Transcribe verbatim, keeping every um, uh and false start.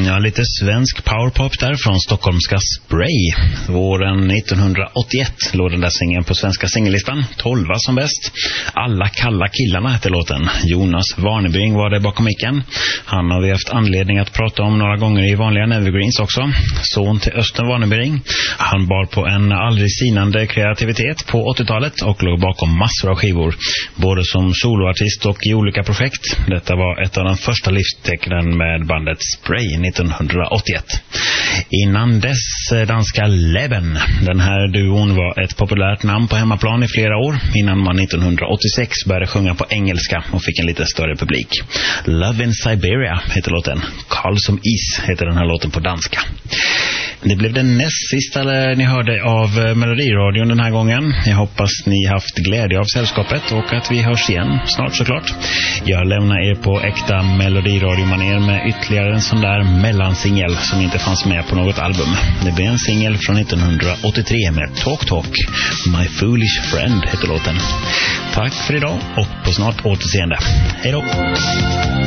Ja, lite svensk powerpop där från stockholmska Spray. Våren nittonhundraåttioett låg den där singeln på svenska singellistan. tolva som bäst. Alla kalla killarna hette låten. Jonas Warnerbring var det bakom micken. Han har vi haft anledning att prata om några gånger i vanliga Evergreens också. Son till Östen Warnerbring. Han bar på en aldrig sinande kreativitet på åttiotalet och låg bakom massor av skivor. Både som soloartist och i olika projekt. Detta var ett av de första livstecknen med bandet Spray nittonhundraåttioett. Innan dess danska Leben. Den här duon var ett populärt namn på hemmaplan i flera år innan man nittonhundraåttiosex började sjunga på engelska och fick en lite större publik. Love in Siberia heter låten. Karl som is heter den här låten på danska. Det blev den näst sista ni hörde av Melodiradion den här gången. Jag hoppas ni haft glädje av sällskapet och att vi hörs igen snart såklart. Jag lämnar er på äkta Melodiradiomanér med ytterligare en sån där mellansingel som inte fanns med på något album. Det blir en singel från nittonhundraåttiotre med Talk Talk. My Foolish Friend heter låten. Tack för idag och på snart återseende. Hej då!